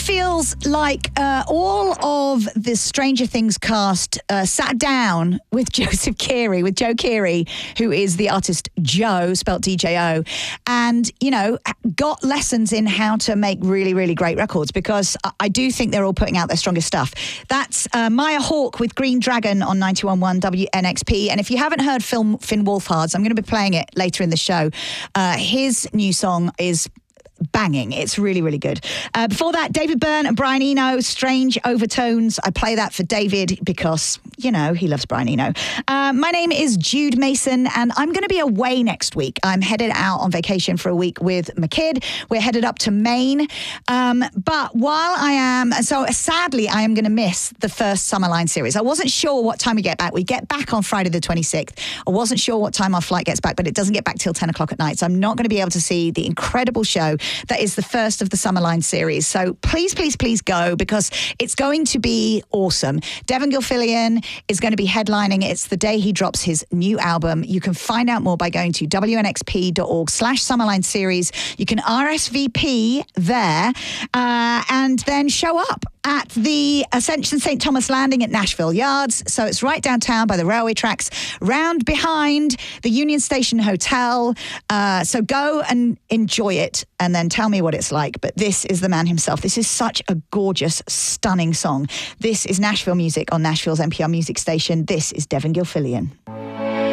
feels like all of the Stranger Things cast sat down with Joe Keery, who is the artist Joe, spelt DJO, and, you know, got lessons in how to make really, really great records, because I do think they're all putting out their strongest stuff. That's Maya Hawke with Green Dragon on 91.1 WNXP. And if you haven't heard Finn Wolfhard's, I'm going to be playing it later in the show. His new song is banging. It's really, really good. Before that, David Byrne and Brian Eno, Strange Overtones. I play that for David because, you know, he loves Brian Eno. My name is Jude Mason, and I'm going to be away next week. I'm headed out on vacation for a week with my kid. We're headed up to Maine. But while I am, so sadly, I am going to miss the first Summerline series. I wasn't sure what time we get back. We get back on Friday the 26th. I wasn't sure what time our flight gets back, but it doesn't get back till 10 o'clock at night. So I'm not going to be able to see the incredible show that is the first of the Summerline series. So please, please, please go, because it's going to be awesome. Devon Gilfillian is going to be headlining. It's the day he drops his new album. You can find out more by going to wnxp.org/Summerline series. You can RSVP there and then show up at the Ascension St. Thomas Landing at Nashville Yards. So it's right downtown by the railway tracks, round behind the Union Station Hotel. So go and enjoy it and then tell me what it's like. But this is the man himself. This is such a gorgeous, stunning song. This is Nashville music on Nashville's NPR music station. This is Devon Gilfillian.